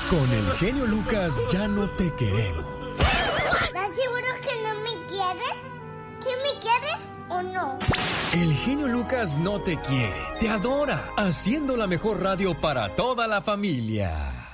Con el genio Lucas ya no te queremos. ¿Estás seguro que no me quieres? ¿Sí me quieres o no? El genio Lucas no te quiere, te adora, haciendo la mejor radio para toda la familia.